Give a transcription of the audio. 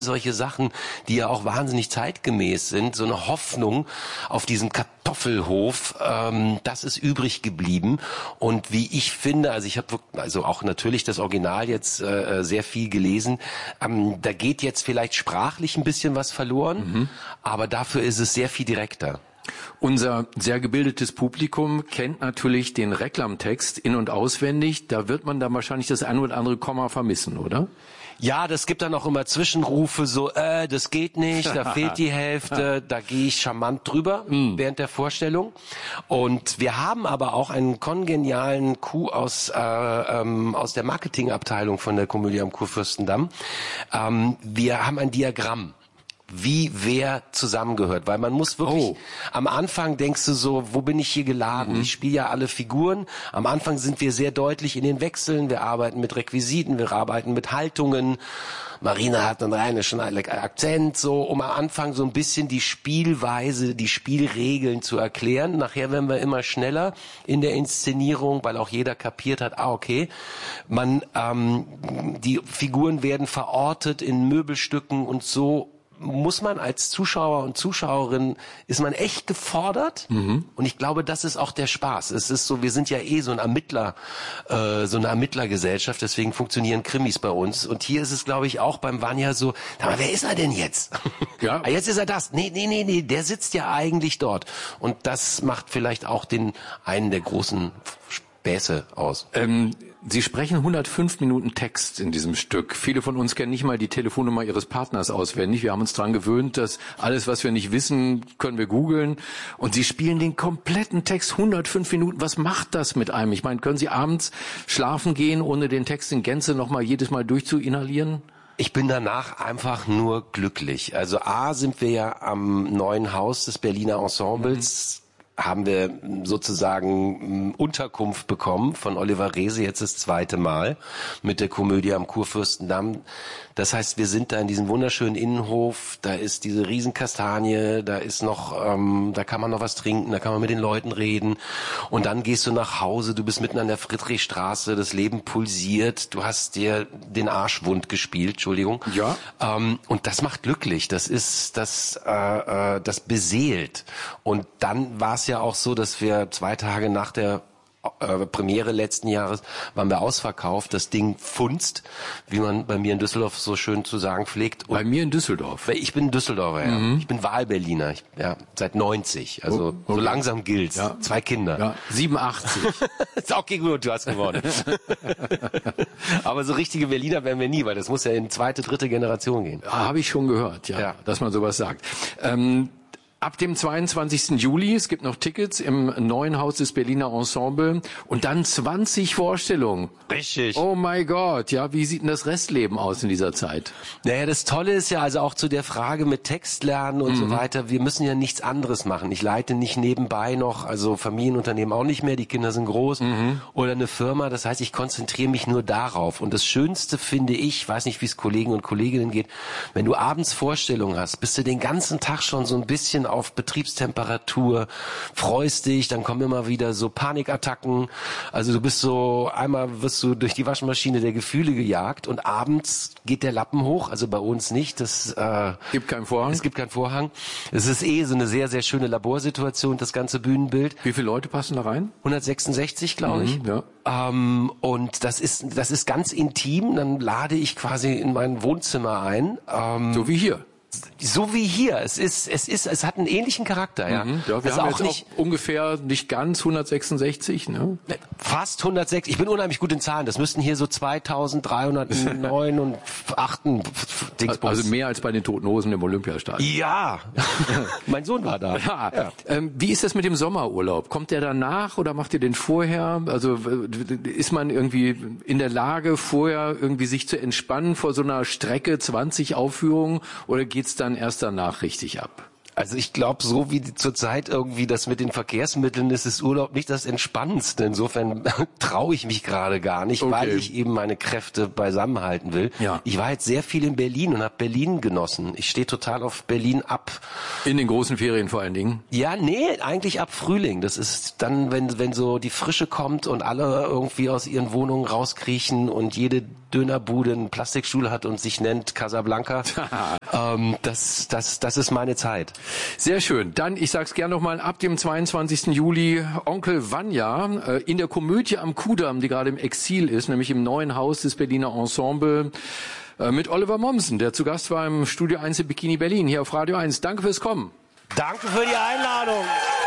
solche Sachen, die ja auch wahnsinnig zeitgemäß sind, so eine Hoffnung auf diesem Kartoffelhof, das ist übrig geblieben. Und wie ich finde, also ich habe also auch natürlich das Original jetzt sehr viel gelesen, da geht jetzt vielleicht sprachlich ein bisschen was verloren, aber dafür ist es sehr viel direkter. Unser sehr gebildetes Publikum kennt natürlich den Reklamtext in- und auswendig. Da wird man dann wahrscheinlich das ein oder andere Komma vermissen, oder? Ja, das gibt dann auch immer Zwischenrufe, so, das geht nicht, da fehlt die Hälfte, da gehe ich charmant drüber während der Vorstellung. Und wir haben aber auch einen kongenialen Coup aus der Marketingabteilung von der Komödie am Kurfürstendamm. Wir haben ein Diagramm, wie wer zusammengehört, weil man muss wirklich, am Anfang denkst du so, wo bin ich hier geladen? Ich spiele ja alle Figuren, am Anfang sind wir sehr deutlich in den Wechseln, wir arbeiten mit Requisiten, wir arbeiten mit Haltungen, Marina hat einen rheinischen Akzent, so, um am Anfang so ein bisschen die Spielweise, die Spielregeln zu erklären. Nachher werden wir immer schneller in der Inszenierung, weil auch jeder kapiert hat, okay, die Figuren werden verortet in Möbelstücken und so muss man als Zuschauer und Zuschauerin, ist man echt gefordert. Und ich glaube, das ist auch der Spaß. Es ist so, wir sind ja so eine Ermittlergesellschaft, deswegen funktionieren Krimis bei uns. Und hier ist es, glaube ich, auch beim Vanya so, aber wer ist er denn jetzt? Ja. Jetzt ist er das. Nee, der sitzt ja eigentlich dort. Und das macht vielleicht auch einen der großen Späße aus. Sie sprechen 105 Minuten Text in diesem Stück. Viele von uns kennen nicht mal die Telefonnummer ihres Partners auswendig. Wir haben uns dran gewöhnt, dass alles, was wir nicht wissen, können wir googeln. Und Sie spielen den kompletten Text 105 Minuten. Was macht das mit einem? Ich meine, können Sie abends schlafen gehen, ohne den Text in Gänze nochmal jedes Mal durchzuinhalieren? Ich bin danach einfach nur glücklich. Also sind wir ja am neuen Haus des Berliner Ensembles, haben wir sozusagen Unterkunft bekommen von Oliver Reese jetzt das 2. Mal mit der Komödie am Kurfürstendamm. Das heißt, wir sind da in diesem wunderschönen Innenhof, da ist diese Riesenkastanie, da ist noch, da kann man noch was trinken, da kann man mit den Leuten reden und dann gehst du nach Hause, du bist mitten an der Friedrichstraße, das Leben pulsiert, du hast dir den Arsch wund gespielt, Entschuldigung. Ja. Und das macht glücklich, das beseelt. Und dann war es ja auch so, dass wir 2 Tage nach der Premiere letzten Jahres waren wir ausverkauft. Das Ding funzt, wie man bei mir in Düsseldorf so schön zu sagen pflegt. Und bei mir in Düsseldorf? Ich bin Düsseldorfer, ja. Ich bin Wahlberliner, seit 90. Also okay. So langsam gilt's. Ja. 2 Kinder. Ja, 87. Ist okay, gut, du hast gewonnen. Aber so richtige Berliner werden wir nie, weil das muss ja in 2., 3. Generation gehen. Habe ich schon gehört, ja, dass man sowas sagt. Ab dem 22. Juli, es gibt noch Tickets im neuen Haus des Berliner Ensemble und dann 20 Vorstellungen. Richtig. Oh my God, ja, wie sieht denn das Restleben aus in dieser Zeit? Naja, das Tolle ist ja also auch zu der Frage mit Textlernen und so weiter, wir müssen ja nichts anderes machen. Ich leite nicht nebenbei noch, also Familienunternehmen auch nicht mehr, die Kinder sind groß oder eine Firma, das heißt, ich konzentriere mich nur darauf. Und das Schönste finde ich, weiß nicht, wie es Kollegen und Kolleginnen geht, wenn du abends Vorstellungen hast, bist du den ganzen Tag schon so ein bisschen auf Betriebstemperatur, freust dich, dann kommen immer wieder so Panikattacken. Also du bist so, einmal wirst du durch die Waschmaschine der Gefühle gejagt und abends geht der Lappen hoch, also bei uns nicht. Gibt keinen Vorhang? Es gibt keinen Vorhang. Es ist so eine sehr, sehr schöne Laborsituation, das ganze Bühnenbild. Wie viele Leute passen da rein? 166, glaube ich. Ja. Und das ist ganz intim, dann lade ich quasi in mein Wohnzimmer ein. So wie hier. So wie hier. Es hat einen ähnlichen Charakter, ja. Ja, wir also haben auch jetzt nicht auch ungefähr nicht ganz 166, ne? Fast 106. Ich bin unheimlich gut in Zahlen. Das müssten hier so 2309 und 8 Dingsbums. Also mehr als bei den Toten Hosen im Olympiastadion. Ja. Mein Sohn war da. Ja. Wie ist das mit dem Sommerurlaub? Kommt der danach oder macht ihr den vorher? Also ist man irgendwie in der Lage, vorher irgendwie sich zu entspannen vor so einer Strecke 20 Aufführungen oder geht's dann erst danach richtig ab? Also ich glaube, so wie zurzeit irgendwie das mit den Verkehrsmitteln ist, ist Urlaub nicht das Entspannendste. Insofern traue ich mich gerade gar nicht, weil ich eben meine Kräfte beisammenhalten will. Ja. Ich war jetzt sehr viel in Berlin und habe Berlin genossen. Ich stehe total auf Berlin ab. In den großen Ferien vor allen Dingen? Ja, nee, eigentlich ab Frühling. Das ist dann, wenn so die Frische kommt und alle irgendwie aus ihren Wohnungen rauskriechen und jede Dönerbude einen Plastikstuhl hat und sich nennt Casablanca. Das ist meine Zeit. Sehr schön. Dann, ich sag's gern nochmal, ab dem 22. Juli Onkel Vanya in der Komödie am Kudamm, die gerade im Exil ist, nämlich im neuen Haus des Berliner Ensemble mit Oliver Mommsen, der zu Gast war im Studio 1 in Bikini Berlin, hier auf Radio 1. Danke fürs Kommen. Danke für die Einladung.